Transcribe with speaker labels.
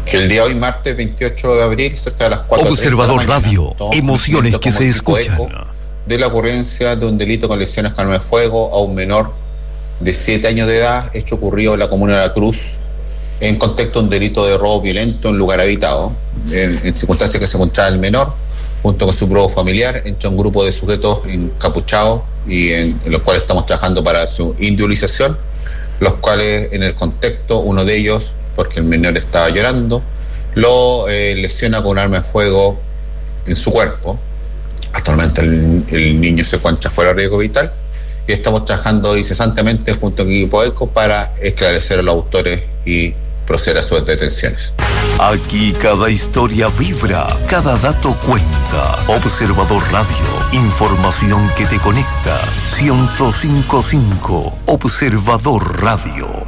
Speaker 1: Que el día de hoy, martes 28 de abril, cerca de las 4:30
Speaker 2: Observador
Speaker 1: de la mañana,
Speaker 2: Radio, emociones que se escuchan.
Speaker 1: De la ocurrencia de un delito con lesiones con arma de fuego a un menor de 7 años de edad, hecho ocurrido en la comuna de La Cruz, en contexto de un delito de robo violento en lugar habitado, en circunstancias que se encontraba el menor, junto con su propio familiar, entre un grupo de sujetos encapuchados y en los cuales estamos trabajando para su individualización, los cuales en el contexto, uno de ellos, porque el menor estaba llorando, lo lesiona con un arma de fuego en su cuerpo. Actualmente el niño se encuentra fuera de riesgo vital y estamos trabajando incesantemente junto al equipo ECO para esclarecer a los autores y proceder a sus detenciones.
Speaker 2: Aquí cada historia vibra, cada dato cuenta. Observador Radio, información que te conecta. 105.5 Observador Radio.